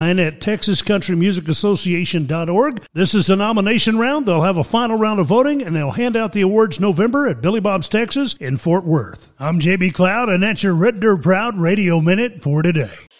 and at TexasCountryMusicAssociation.org. This is the nomination round. They'll have a final round of voting, and they'll hand out the awards November at Billy Bob's Texas in Fort Worth. I'm J.B. Cloud, and that's your Red Dirt Proud Radio Minute for today.